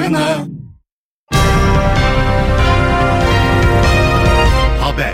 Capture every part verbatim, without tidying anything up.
yana. Haber.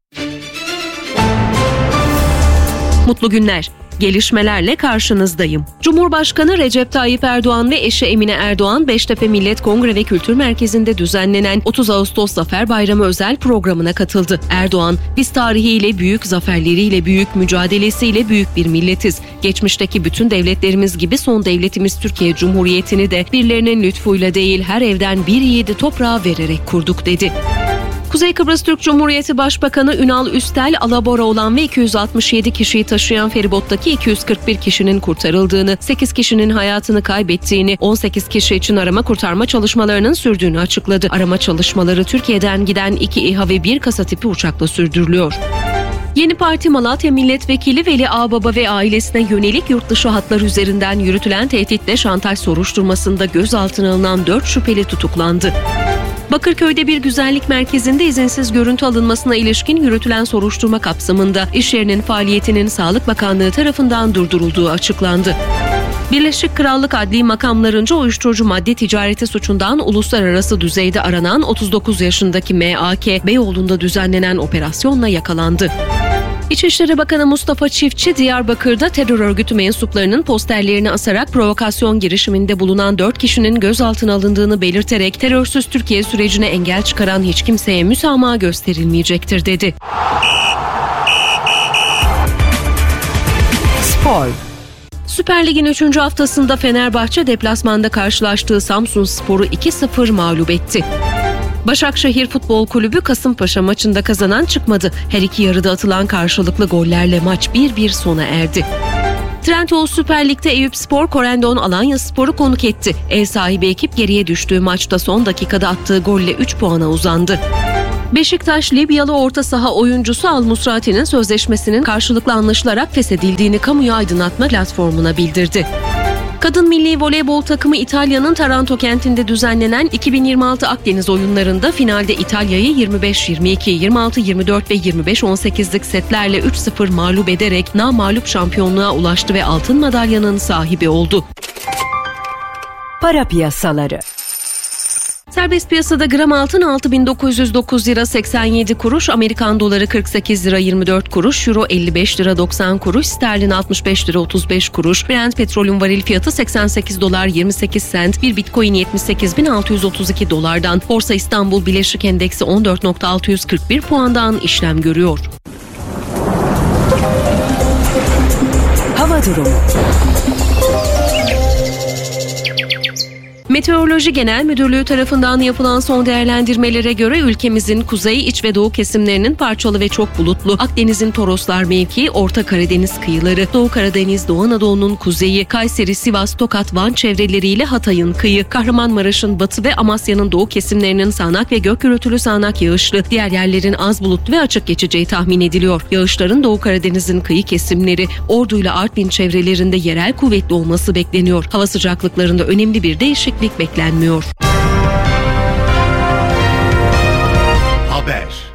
Mutlu günler. Gelişmelerle karşınızdayım. Cumhurbaşkanı Recep Tayyip Erdoğan ve eşi Emine Erdoğan, Beştepe Millet Kongre ve Kültür Merkezi'nde düzenlenen otuz Ağustos Zafer Bayramı özel programına katıldı. Erdoğan, "Biz tarihiyle büyük, zaferleriyle büyük, mücadelesiyle büyük bir milletiz. Geçmişteki bütün devletlerimiz gibi son devletimiz Türkiye Cumhuriyeti'ni de birilerinin lütfuyla değil, her evden bir yiğidi toprağa vererek kurduk," dedi. Kuzey Kıbrıs Türk Cumhuriyeti Başbakanı Ünal Üstel, alabora olan ve iki yüz altmış yedi kişiyi taşıyan feribottaki iki yüz kırk bir kişinin kurtarıldığını, sekiz kişinin hayatını kaybettiğini, on sekiz kişi için arama kurtarma çalışmalarının sürdüğünü açıkladı. Arama çalışmaları Türkiye'den giden iki İHA ve bir kasa tipi uçakla sürdürülüyor. Yeni Parti Malatya Milletvekili Veli Ağbaba ve ailesine yönelik yurtdışı hatlar üzerinden yürütülen tehditle şantaj soruşturmasında gözaltına alınan dört şüpheli tutuklandı. Bakırköy'de bir güzellik merkezinde izinsiz görüntü alınmasına ilişkin yürütülen soruşturma kapsamında iş yerinin faaliyetinin Sağlık Bakanlığı tarafından durdurulduğu açıklandı. Birleşik Krallık adli makamlarınca uyuşturucu madde ticareti suçundan uluslararası düzeyde aranan otuz dokuz yaşındaki M A K, Beyoğlu'nda düzenlenen operasyonla yakalandı. İçişleri Bakanı Mustafa Çiftçi, Diyarbakır'da terör örgütü mensuplarının posterlerini asarak provokasyon girişiminde bulunan dört kişinin gözaltına alındığını belirterek terörsüz Türkiye sürecine engel çıkaran hiç kimseye müsamaha gösterilmeyecektir dedi. Spor. Süper Lig'in üçüncü haftasında Fenerbahçe deplasmanda karşılaştığı Samsunspor'u iki sıfır mağlup etti. Başakşehir Futbol Kulübü Kasımpaşa maçında kazanan çıkmadı. Her iki yarıda atılan karşılıklı gollerle maç bir bir sona erdi. Trendyol Süper Lig'de Eyüpspor, Korendon Alanyaspor'u konuk etti. Ev sahibi ekip geriye düştüğü maçta son dakikada attığı golle üç puana uzandı. Beşiktaş, Libyalı orta saha oyuncusu Al Musrati'nin sözleşmesinin karşılıklı anlaşılarak feshedildiğini kamuya aydınlatma platformuna bildirdi. Kadın milli voleybol takımı İtalya'nın Taranto kentinde düzenlenen iki bin yirmi altı Akdeniz oyunlarında finalde İtalya'yı yirmi beş yirmi iki, yirmi altı yirmi dört ve yirmi beş on sekizlik setlerle üç sıfır mağlup ederek namağlup şampiyonluğa ulaştı ve altın madalyanın sahibi oldu. Para piyasaları. Serbest piyasada gram altın altı bin dokuz yüz dokuz lira seksen yedi kuruş, Amerikan doları kırk sekiz lira yirmi dört kuruş, euro elli beş lira doksan kuruş, sterlin altmış beş lira otuz beş kuruş, Brent petrolün varil fiyatı seksen sekiz dolar yirmi sekiz sent, bir bitcoin yetmiş sekiz bin altı yüz otuz iki dolardan, Borsa İstanbul Bileşik Endeksi on dört bin altı yüz kırk bir puandan işlem görüyor. Hava durumu. Meteoroloji Genel Müdürlüğü tarafından yapılan son değerlendirmelere göre ülkemizin kuzey, iç ve doğu kesimlerinin parçalı ve çok bulutlu, Akdeniz'in Toroslar mevkii, Orta Karadeniz kıyıları, Doğu Karadeniz, Doğu Anadolu'nun kuzeyi, Kayseri, Sivas, Tokat, Van çevreleriyle Hatay'ın kıyı, Kahramanmaraş'ın batı ve Amasya'nın doğu kesimlerinin sağanak ve gök gürültülü sağanak yağışlı, diğer yerlerin az bulutlu ve açık geçeceği tahmin ediliyor. Yağışların Doğu Karadeniz'in kıyı kesimleri, Ordu ile Artvin çevrelerinde yerel kuvvetli olması bekleniyor. Hava sıcaklıklarında önemli bir değişiklik beklenmiyor. Haber.